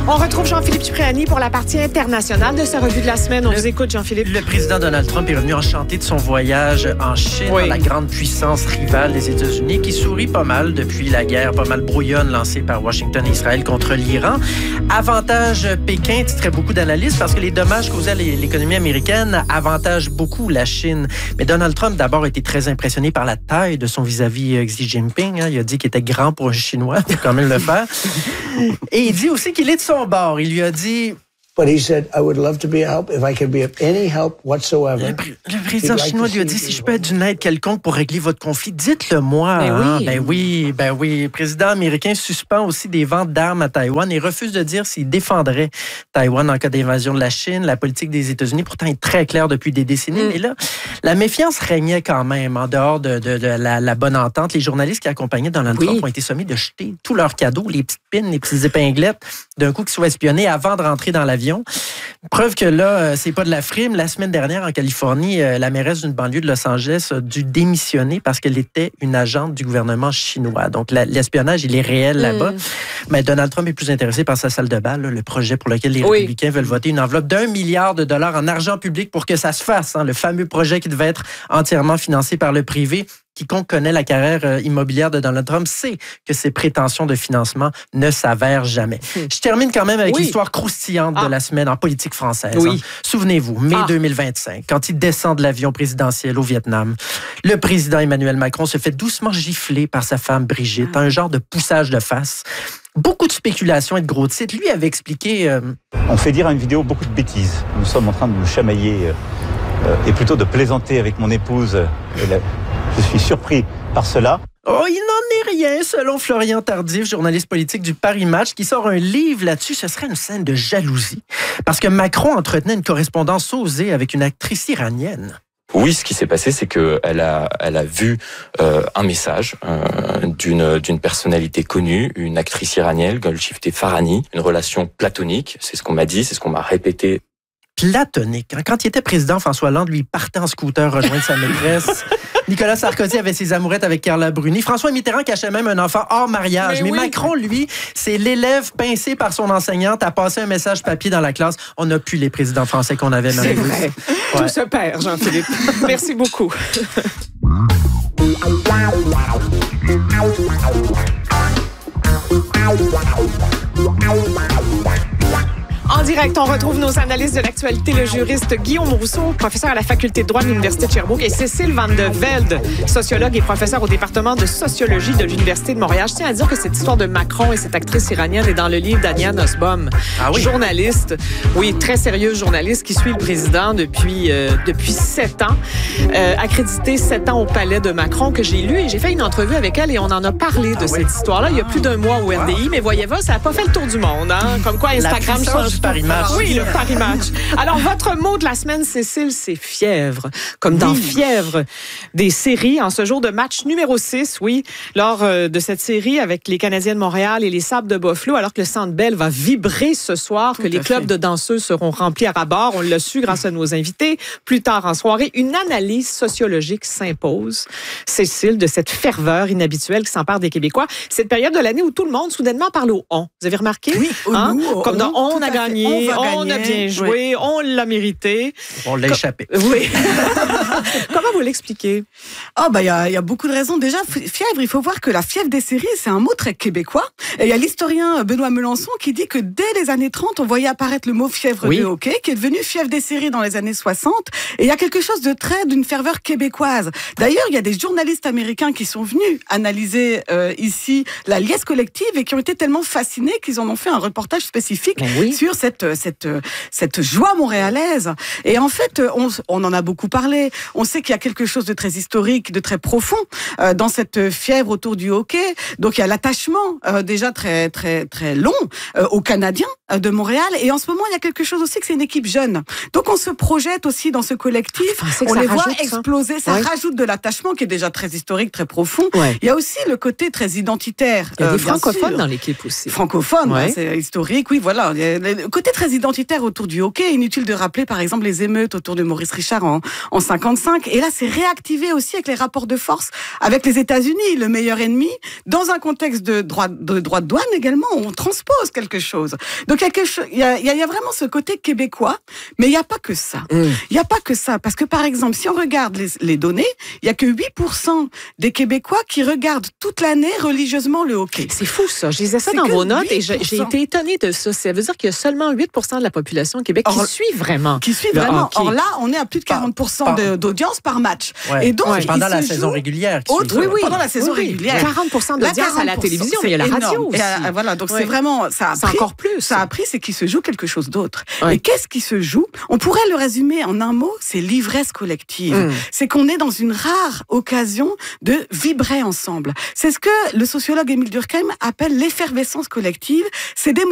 On retrouve Jean-Philippe Cipriani pour la partie internationale de sa revue de la semaine. On vous écoute, Jean-Philippe. Le président Donald Trump est revenu enchanté de son voyage en Chine, la grande puissance rivale des États-Unis, qui sourit pas mal depuis la guerre pas mal brouillonne lancée par Washington et Israël contre l'Iran. Avantage Pékin, titrait beaucoup d'analystes, parce que les dommages causés à l'économie américaine avantagent beaucoup la Chine. Mais Donald Trump, d'abord, était très impressionné par la taille de son vis-à-vis Xi Jinping. Il a dit qu'il était grand pour un Chinois, il faut quand même le faire. Et il dit aussi qu'il est de son bord. Il lui a dit... But he said, I would love to be a help if I could be of any help whatsoever. Le président chinois lui a dit, si je peux être d'une aide quelconque pour régler votre conflit, dites-le moi. Ben oui. Le président américain suspend aussi des ventes d'armes à Taïwan et refuse de dire s'il défendrait Taïwan en cas d'invasion de la Chine. La politique des États-Unis, pourtant, est très claire depuis des décennies. Mais là, la méfiance régnait quand même en dehors de la bonne entente. Les journalistes qui accompagnaient Donald Trump ont été sommés de jeter tous leurs cadeaux, les petites pins, les petites épinglettes, d'un coup qu'ils soient espionnés avant de rentrer dans l'avion. Preuve que là, c'est pas de la frime. La semaine dernière, en Californie, la mairesse d'une banlieue de Los Angeles a dû démissionner parce qu'elle était une agente du gouvernement chinois. Donc, l'espionnage, il est réel là-bas. Mais Donald Trump est plus intéressé par sa salle de bal, le projet pour lequel les républicains veulent voter une enveloppe d'1 milliard de dollars en argent public pour que ça se fasse. Le fameux projet qui devait être entièrement financé par le privé. Quiconque connaît la carrière immobilière de Donald Trump sait que ses prétentions de financement ne s'avèrent jamais. Je termine quand même avec l'histoire croustillante de la semaine en politique française. Souvenez-vous, mai 2025, quand il descend de l'avion présidentiel au Vietnam, le président Emmanuel Macron se fait doucement gifler par sa femme Brigitte, un genre de poussage de face. Beaucoup de spéculations et de gros titres. Lui avait expliqué... On fait dire à une vidéo beaucoup de bêtises. Nous sommes en train de nous chamailler et plutôt de plaisanter avec mon épouse. Je suis surpris par cela. Oh, il n'en est rien, selon Florian Tardif, journaliste politique du Paris Match, qui sort un livre là-dessus. Ce serait une scène de jalousie. Parce que Macron entretenait une correspondance osée avec une actrice iranienne. Oui, ce qui s'est passé, c'est qu'elle a vu un message d'une personnalité connue, une actrice iranienne, Golshifteh Farahani, une relation platonique. C'est ce qu'on m'a dit, c'est ce qu'on m'a répété. Platonique. Quand il était président, François Hollande, lui, partait en scooter rejoindre sa maîtresse. Nicolas Sarkozy avait ses amourettes avec Carla Bruni. François Mitterrand cachait même un enfant hors mariage. Mais Macron, lui, c'est l'élève pincé par son enseignante à passer un message papier dans la classe. On n'a plus les présidents français qu'on avait. C'est vrai. Tout se perd, Jean-Philippe. Merci beaucoup. En direct, on retrouve nos analystes de l'actualité, le juriste Guillaume Rousseau, professeur à la faculté de droit de l'Université de Sherbrooke, et Cécile Van de Velde, sociologue et professeure au département de sociologie de l'Université de Montréal. Je tiens à dire que cette histoire de Macron et cette actrice iranienne est dans le livre d'Ania Nussbaum, journaliste, très sérieuse journaliste qui suit le président depuis 7 ans, accréditée 7 ans au palais de Macron, que j'ai lu, et j'ai fait une entrevue avec elle et on en a parlé de cette histoire-là il y a plus d'un mois au RDI, mais voyez-vous, ça n'a pas fait le tour du monde, Comme quoi Instagram change Paris Match. Oui, le Paris Match. Alors, votre mot de la semaine, Cécile, c'est fièvre. Comme dans Fièvre des séries, en ce jour de match numéro 6, lors de cette série avec les Canadiens de Montréal et les Sables de Buffalo, alors que le Centre Bell va vibrer ce soir, que les clubs de danseuses seront remplis à ras-bord. On l'a su grâce à nos invités. Plus tard en soirée, une analyse sociologique s'impose, Cécile, de cette ferveur inhabituelle qui s'empare des Québécois. Cette période de l'année où tout le monde, soudainement, parle au « on ». Vous avez remarqué? Oui, comme dans « on a gagné ». On a bien joué, on l'a mérité. On l'a échappé. Oui. Comment vous l'expliquez? Il y a beaucoup de raisons. Déjà, fièvre, il faut voir que la fièvre des séries, c'est un mot très québécois. Et il y a l'historien Benoît Melançon qui dit que dès les années 30, on voyait apparaître le mot fièvre de hockey, qui est devenu fièvre des séries dans les années 60. Et il y a quelque chose d'une ferveur québécoise. D'ailleurs, il y a des journalistes américains qui sont venus analyser ici la liesse collective et qui ont été tellement fascinés qu'ils en ont fait un reportage spécifique sur cette joie montréalaise. Et en fait, on en a beaucoup parlé. On sait qu'il y a quelque chose de très historique, de très profond dans cette fièvre autour du hockey. Donc il y a l'attachement déjà très très très long aux Canadiens de Montréal. Et en ce moment, il y a quelque chose aussi que c'est une équipe jeune. Donc on se projette aussi dans ce collectif. On les voit exploser. Ça rajoute de l'attachement qui est déjà très historique, très profond. Il y a aussi le côté très identitaire. Il y a des francophones dans l'équipe aussi. Francophones, c'est historique. Oui, voilà. Le côté côté très identitaire autour du hockey. Inutile de rappeler, par exemple, les émeutes autour de Maurice Richard en 55. Et là, c'est réactivé aussi avec les rapports de force avec les États-Unis, le meilleur ennemi, dans un contexte de droit de douane également, où on transpose quelque chose. Donc, il y a vraiment ce côté québécois, mais il n'y a pas que ça. Il n'y a pas que ça. Parce que, par exemple, si on regarde les données, il n'y a que 8% des Québécois qui regardent toute l'année religieusement le hockey. C'est fou, ça. Je lisais ça dans vos notes et j'ai été étonnée de ça. Ça veut dire qu'il y a seulement 8% de la population au Québec qui suit vraiment. Qui suit vraiment. Or là, on est à plus de 40% d'audience par match. Ouais. Et donc, pendant la saison régulière. Pendant la saison régulière. 40% d'audience à la télévision, mais il y a la radio aussi. Voilà, donc c'est vraiment... Ça a encore plus. Ça a pris, c'est qu'il se joue quelque chose d'autre. Et qu'est-ce qui se joue? On pourrait le résumer en un mot, c'est l'ivresse collective. C'est qu'on est dans une rare occasion de vibrer ensemble. C'est ce que le sociologue Émile Durkheim appelle l'effervescence collective. C'est des